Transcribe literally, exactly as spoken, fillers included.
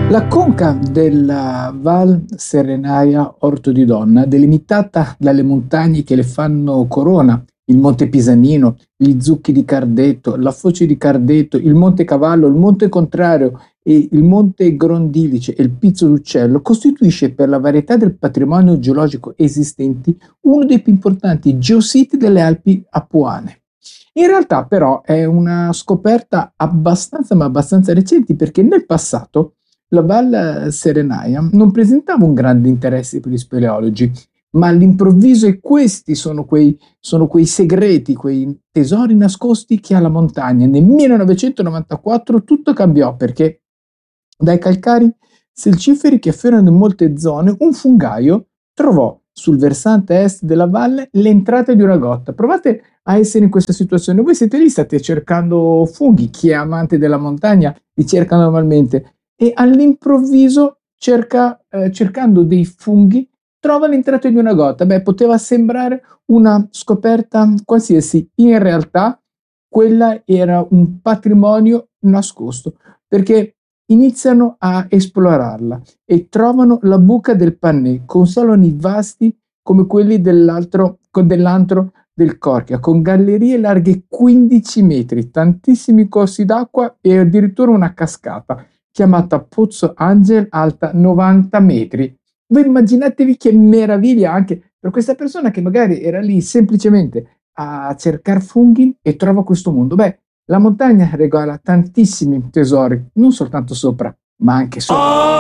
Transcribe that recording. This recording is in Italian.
La conca della Val Serenaia Orto di Donna, delimitata dalle montagne che le fanno corona, il Monte Pisanino, gli Zucchi di Cardetto, la Foce di Cardetto, il Monte Cavallo, il Monte Contrario e il Monte Grondilice e il Pizzo d'Uccello, costituisce per la varietà del patrimonio geologico esistenti uno dei più importanti geositi delle Alpi Apuane. In realtà però è una scoperta abbastanza ma abbastanza recente, perché nel passato la Val Serenaia non presentava un grande interesse per gli speleologi, ma all'improvviso, e questi sono quei, sono quei segreti, quei tesori nascosti che ha la montagna. Nel millenovecentonovantaquattro tutto cambiò, perché dai calcari selciferi che affiorano in molte zone, un fungaio trovò sul versante est della valle l'entrata di una grotta. Provate a essere in questa situazione. Voi siete lì, state cercando funghi, chi è amante della montagna li cerca normalmente, e all'improvviso, cerca, eh, cercando dei funghi, trova l'entrata di una grotta. Beh, poteva sembrare una scoperta qualsiasi, in realtà quella era un patrimonio nascosto, perché iniziano a esplorarla e trovano la buca del Pannè, con saloni vasti come quelli dell'altro, dell'antro del Corchia, con gallerie larghe quindici metri, tantissimi corsi d'acqua e addirittura una cascata chiamata Pozzo Angel, alta novanta metri. Voi immaginatevi che meraviglia anche per questa persona che magari era lì semplicemente a cercare funghi e trova questo mondo. Beh, la montagna regala tantissimi tesori, non soltanto sopra, ma anche sotto.